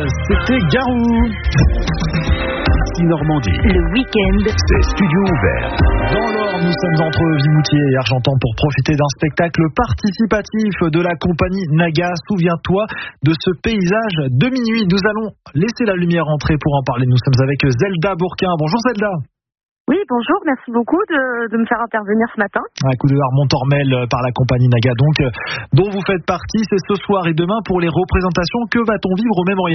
c'était Garou. Normandie. Le week-end, C'est studio ouvert. Dans l'Or, nous sommes entre Vimoutier et Argentan pour profiter d'un spectacle participatif de la compagnie Naga. Souviens-toi de ce paysage de minuit. Nous allons laisser la lumière entrer pour en parler. Nous sommes avec Zelda Bourquin. Bonjour Zelda. Oui, bonjour, merci beaucoup de me faire intervenir ce matin. Un coup de Harmont-Tormel par la compagnie Naga, donc, dont vous faites partie. C'est ce soir et demain pour les représentations. Que va-t-on vivre au Mémorial ?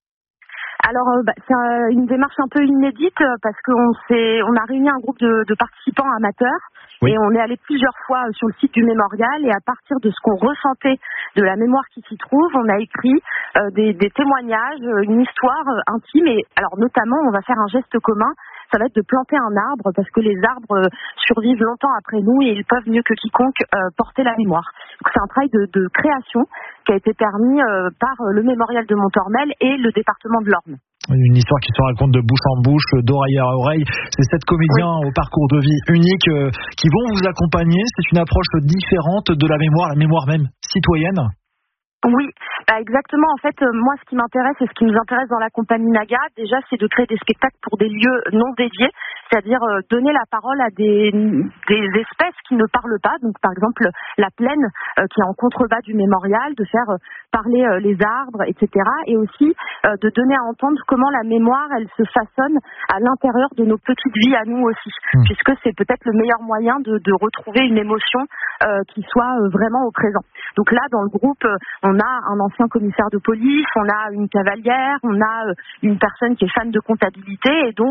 Alors, c'est une démarche un peu inédite parce qu'on a réuni un groupe de participants amateurs. Oui. Et on est allé plusieurs fois sur le site du mémorial et à partir de ce qu'on ressentait de la mémoire qui s'y trouve, on a écrit des témoignages, une histoire intime et alors notamment on va faire un geste commun. Ça va être de planter un arbre parce que les arbres survivent longtemps après nous et ils peuvent mieux que quiconque porter la mémoire. Donc c'est un travail de création qui a été permis par le mémorial de Montormel et le département de l'Orne. Une histoire qui se raconte de bouche en bouche, d'oreille à oreille. C'est 7 comédiens au parcours de vie unique qui vont vous accompagner. C'est une approche différente de la mémoire même citoyenne. Oui, exactement. En fait, moi, ce qui m'intéresse et ce qui nous intéresse dans la compagnie Naga, déjà, c'est de créer des spectacles pour des lieux non dédiés, c'est-à-dire donner la parole à des espèces qui ne parlent pas. Donc, par exemple, la plaine qui est en contrebas du mémorial, de faire parler les arbres, etc. Et aussi de donner à entendre comment la mémoire, elle se façonne à l'intérieur de nos petites vies à nous aussi, puisque c'est peut-être le meilleur moyen de retrouver une émotion qui soit vraiment au présent. Donc là, dans le groupe, on a un ancien commissaire de police, on a une cavalière, on a une personne qui est fan de comptabilité et donc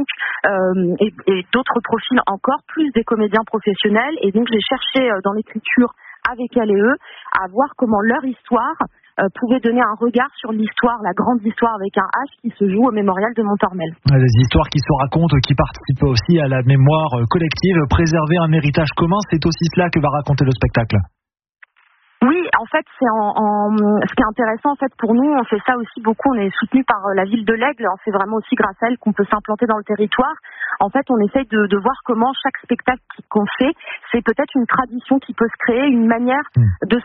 et d'autres profils encore, plus des comédiens professionnels. Et donc j'ai cherché dans l'écriture avec elle et eux à voir comment leur histoire pouvait donner un regard sur l'histoire, la grande histoire avec un H qui se joue au mémorial de Montormel. Des histoires qui se racontent, qui participent aussi à la mémoire collective. Préserver un héritage commun, c'est aussi cela que va raconter le spectacle. Oui, en fait, c'est ce qui est intéressant en fait pour nous, on fait ça aussi beaucoup, on est soutenu par la ville de l'Aigle, c'est vraiment aussi grâce à elle qu'on peut s'implanter dans le territoire. En fait, on essaye de voir comment chaque spectacle qu'on fait, c'est peut-être une tradition qui peut se créer, une manière de